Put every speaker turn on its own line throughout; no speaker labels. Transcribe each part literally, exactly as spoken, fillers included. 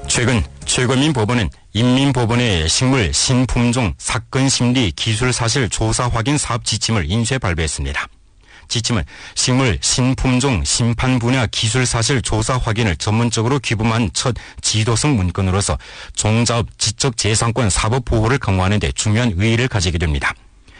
최근 최고민 법원은 인민법원의 식물 신품종 사건 심리 기술 사실 조사 확인 사업 지침을 인쇄 발표했습니다. 지침은 식물 신품종 심판 분야 기술 사실 조사 확인을 전문적으로 규범한 첫 지도성 문건으로서 종자업 지적재산권 사법 보호를 강화하는 데 중요한 의의를 가지게 됩니다.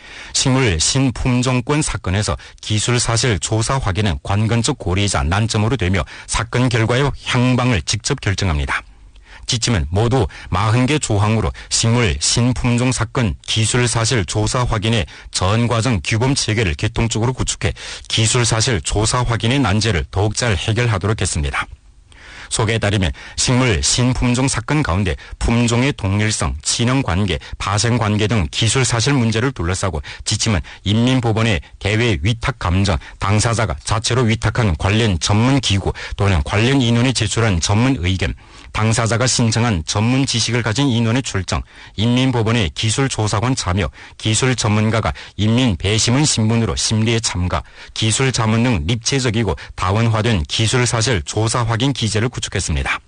식물 신품종권 사건에서 기술 사실 조사 확인은 관건적 고리이자 난점으로 되며 사건 결과의 향방을 직접 결정합니다. 지침은 모두 사십 개 조항으로 식물 신품종 사건 기술 사실 조사 확인의 전 과정 규범 체계를 계통적으로 구축해 기술 사실 조사 확인의 난제를 더욱 잘 해결하도록 했습니다. 소개에 따르면 식물 신품종 사건 가운데 품종의 동일성, 친형관계, 파생관계 등 기술 사실 문제를 둘러싸고 지침은 인민법원의 대외 위탁 감정, 당사자가 자체로 위탁한 관련 전문기구 또는 관련 인원이 제출한 전문 의견, 당사자가 신청한 전문 지식을 가진 인원의 출정, 인민법원의 기술조사관 참여, 기술 전문가가 인민 배심원 신분으로 심리에 참가, 기술 자문 등立체적이고 다원화된 기술 사실 조사 확인 기제를 구축했습니다.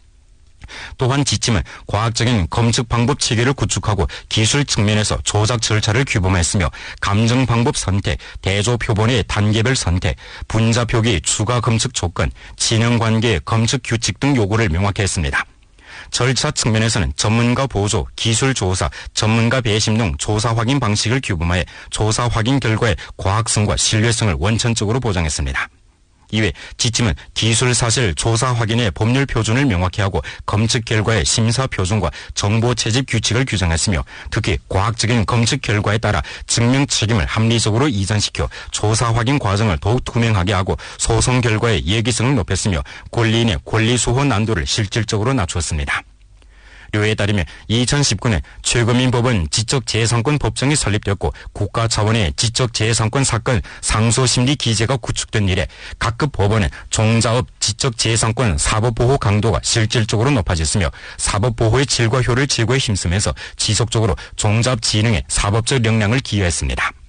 또한 지침은 과학적인 검측 방법 체계를 구축하고 기술 측면에서 조작 절차를 규범했으며 감정 방법 선택, 대조 표본의 단계별 선택, 분자 표기 추가 검측 조건, 진행관계 검측 규칙 등 요구를 명확히 했습니다. 절차 측면에서는 전문가 보조, 기술 조사, 전문가 배심 등 조사 확인 방식을 규범하여 조사 확인 결과의 과학성과 신뢰성을 원천적으로 보장했습니다. 이외 지침은 기술 사실 조사 확인의 법률 표준을 명확히 하고 검측 결과의 심사 표준과 정보 채집 규칙을 규정했으며 특히 과학적인 검측 결과에 따라 증명 책임을 합리적으로 이전시켜 조사 확인 과정을 더욱 투명하게 하고 소송 결과의 예기성을 높였으며 권리인의 권리 수호 난도를 실질적으로 낮추었습니다. 료에 따르면 이천십구 년 최고민법원 지적재산권 법정이 설립되었고 국가 차원의 지적재산권 사건 상소심리 기제가 구축된 이래 각급 법원은 종자업 지적재산권 사법보호 강도가 실질적으로 높아졌으며 사법보호의 질과 효를 제고에 힘쓰면서 지속적으로 종자업 진흥에 사법적 역량을 기여했습니다.